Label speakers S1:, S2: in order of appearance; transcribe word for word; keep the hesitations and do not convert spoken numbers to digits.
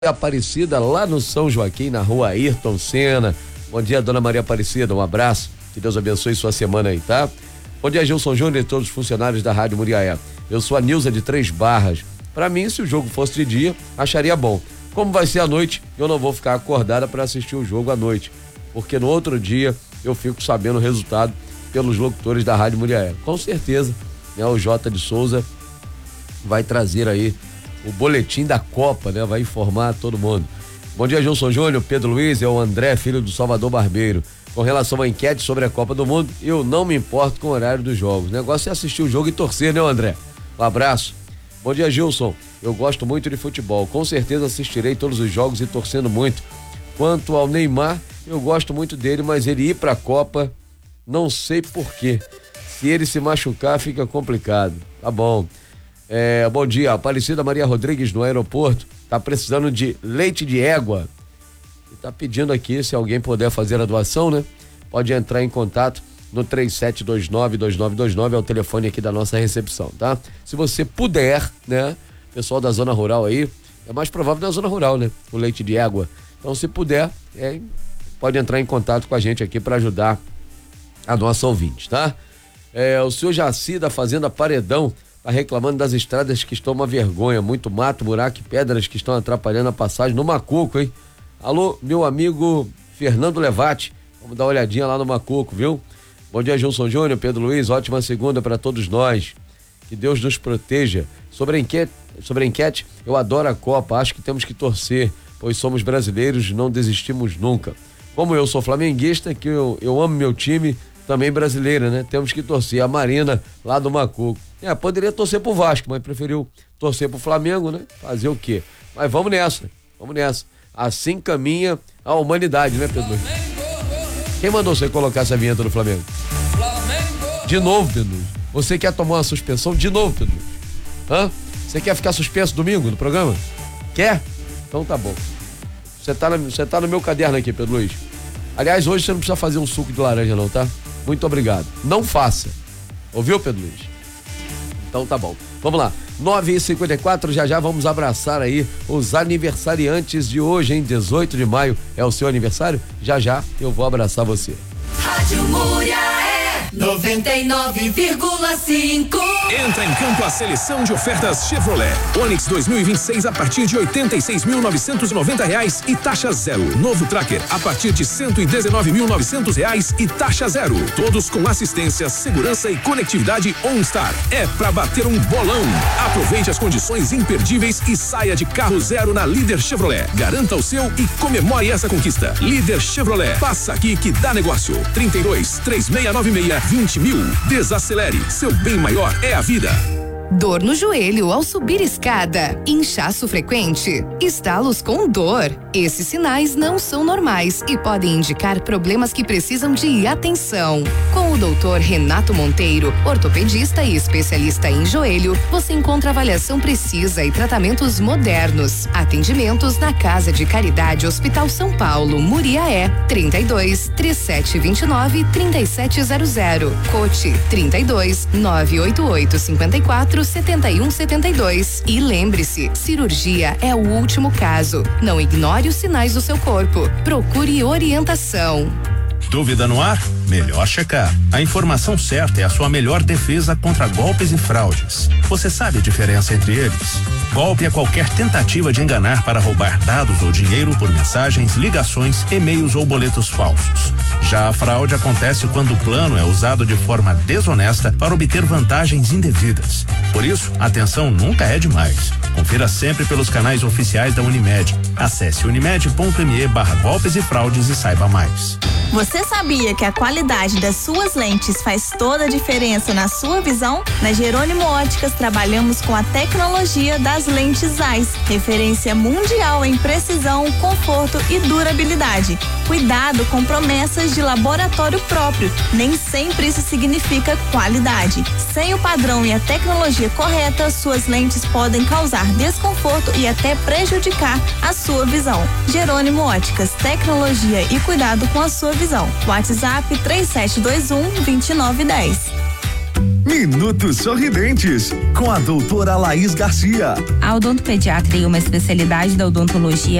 S1: Aparecida, lá no São Joaquim, na rua Ayrton Senna. Bom dia, dona Maria Aparecida, um abraço, que Deus abençoe sua semana aí, tá? Bom dia, Gilson Júnior e todos os funcionários da Rádio Muriaé. Eu sou a Nilza de Três Barras. Pra mim, se o jogo fosse de dia, acharia bom. Como vai ser à noite, eu não vou ficar acordada para assistir o jogo à noite, porque no outro dia eu fico sabendo o resultado pelos locutores da Rádio Muriaé. Com certeza, né, o J de Souza vai trazer aí o boletim da Copa, né? Vai informar todo mundo. Bom dia, Gilson Júnior, Pedro Luiz, é o André, filho do Salvador Barbeiro. Com relação à enquete sobre a Copa do Mundo, eu não me importo com o horário dos jogos. O negócio é assistir o jogo e torcer, né, André? Um abraço. Bom dia, Gilson. Eu gosto muito de futebol. Com certeza assistirei todos os jogos e torcendo muito. Quanto ao Neymar, eu gosto muito dele, mas ele ir pra Copa, não sei por quê. Se ele se machucar, fica complicado. Tá bom. É, bom dia, Aparecida Maria Rodrigues no aeroporto, tá precisando de leite de égua e tá pedindo aqui se alguém puder fazer a doação, né? Pode entrar em contato no três sete dois nove, dois nove dois nove, é o telefone aqui da nossa recepção, tá? Se você puder, né? Pessoal da zona rural aí, é mais provável na zona rural, né? O leite de égua. Então, se puder, é, pode entrar em contato com a gente aqui para ajudar a nossa ouvinte, tá? É, o senhor Jaci da Fazenda Paredão tá reclamando das estradas que estão uma vergonha, muito mato, buraco e pedras que estão atrapalhando a passagem no Macuco, hein? Alô, meu amigo Fernando Levati, vamos dar uma olhadinha lá no Macuco, viu? Bom dia, Gilson Júnior, Pedro Luiz, ótima segunda para todos nós, que Deus nos proteja. Sobre a enquete, sobre a enquete, eu adoro a Copa, acho que temos que torcer, pois somos brasileiros e não desistimos nunca. Como eu sou flamenguista, que eu, eu amo meu time, também brasileira, né? Temos que torcer. A Marina, lá do Macuco. É, poderia torcer pro Vasco, mas preferiu torcer pro Flamengo, né? Fazer o quê? Mas vamos nessa, vamos nessa. Assim caminha a humanidade, né, Pedro? Quem mandou você colocar essa vinheta no Flamengo? De novo, Pedro. Você quer tomar uma suspensão de novo, Pedro? Hã? Você quer ficar suspenso domingo no programa? Quer? Então tá bom. Você tá, na, você tá no meu caderno aqui, Pedro Luiz. Aliás, hoje você não precisa fazer um suco de laranja não, tá? Muito obrigado. Não faça. Ouviu, Pedro Luiz? Então tá bom. Vamos lá. nove e cinquenta e quatro, já já vamos abraçar aí os aniversariantes de hoje, hein? dezoito de maio é o seu aniversário? Já já eu vou abraçar você.
S2: Rádio Muriaé noventa e nove vírgula cinco.
S3: Entra em campo a seleção de ofertas Chevrolet. Onix dois mil e vinte e seis a partir de oitenta e seis mil novecentos e noventa reais e taxa zero. Novo Tracker a partir de cento e dezenove mil novecentos reais e taxa zero. Todos com assistência, segurança e conectividade OnStar. É pra bater um bolão. Aproveite as condições imperdíveis e saia de carro zero na Líder Chevrolet. Garanta o seu e comemore essa conquista. Líder Chevrolet. Passa aqui que dá negócio. trinta e dois, três seis nove seis, vinte mil. Desacelere. Seu bem maior é a vida.
S4: Dor no joelho ao subir escada, inchaço frequente, estalos com dor. Esses sinais não são normais e podem indicar problemas que precisam de atenção. Com o doutor Renato Monteiro, ortopedista e especialista em joelho, você encontra avaliação precisa e tratamentos modernos. Atendimentos na Casa de Caridade Hospital São Paulo, Muriaé, trinta e dois, trinta e sete vinte e nove, trinta e sete zero zero. Cote trinta e dois, nove oito oito cinquenta e quatro setenta e um setenta e dois. E lembre-se, cirurgia é o último caso. Não ignore os sinais do seu corpo. Procure orientação.
S5: Dúvida no ar? Melhor checar. A informação certa é a sua melhor defesa contra golpes e fraudes. Você sabe a diferença entre eles? Golpe é qualquer tentativa de enganar para roubar dados ou dinheiro por mensagens, ligações, e-mails ou boletos falsos. Já a fraude acontece quando o plano é usado de forma desonesta para obter vantagens indevidas. Por isso, atenção nunca é demais. Confira sempre pelos canais oficiais da Unimed. Acesse unimed ponto me barra golpes e fraudes e saiba mais.
S6: Você sabia que a qualidade das suas lentes faz toda a diferença na sua visão? Na Jerônimo Óticas trabalhamos com a tecnologia das lentes Zeiss, referência mundial em precisão, conforto e durabilidade. Cuidado com promessas de laboratório próprio. Nem sempre isso significa qualidade. Sem o padrão e a tecnologia correta, suas lentes podem causar desconforto e até prejudicar a sua visão. Jerônimo Óticas, tecnologia e cuidado com a sua visão. WhatsApp três sete dois um, dois nove um zero.
S7: Minutos Sorridentes, com a doutora Laís Garcia.
S8: A odontopediatria é uma especialidade da odontologia